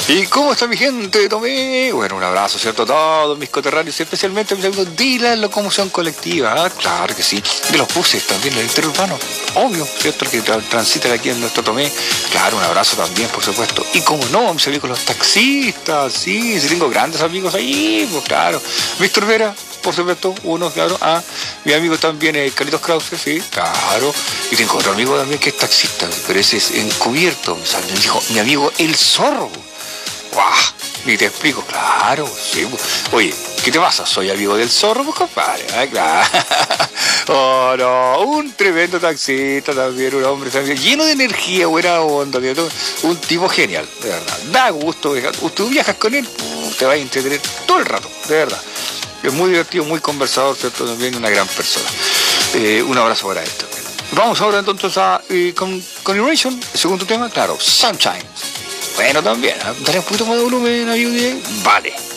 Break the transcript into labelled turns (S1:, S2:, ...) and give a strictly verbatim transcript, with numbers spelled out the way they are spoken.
S1: ¿Y cómo está mi gente de Tomé? Bueno, un abrazo, ¿cierto? A todos mis coterráneos y especialmente a mis amigos de la locomoción colectiva. ¿Ah? Claro que sí. De los buses también, el interurbano. Obvio, ¿cierto? El que tra transita aquí en nuestro Tomé. Claro, un abrazo también, por supuesto. Y como no, mis amigos los taxistas. Sí, sí tengo grandes amigos ahí, pues claro. Víctor Vera, por supuesto, uno, claro. Ah, mi amigo también es Carlitos Krause, sí, claro. Y tengo otro amigo también que es taxista, pero ese es encubierto. O sea, me dijo, mi amigo El Zorro. ¡Guau! Ni te explico, claro, sí. Oye, ¿qué te pasa? Soy amigo del Zorro, pues compadre. ¿Eh? Claro. Oh, no, un tremendo taxista también, un hombre también, lleno de energía, buena onda, ¿cierto? Un tipo genial, de verdad. Da gusto, tú viajas con él, te vas a entretener todo el rato, de verdad. Es muy divertido, muy conversador, ¿cierto? También una gran persona. Eh, un abrazo para él también. Vamos ahora entonces a eh, con, con Erasure, el segundo tema, claro, Sunshine. Bueno, también, ¿eh? Dale un poquito más de volumen, amigo. Vale.